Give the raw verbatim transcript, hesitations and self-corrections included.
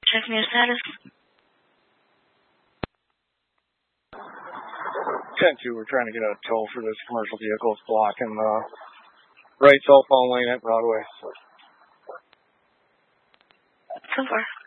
Checking your status. ten two, we're trying to get a tow for this commercial vehicle. It's blocking the right southbound lane at Broadway. So far.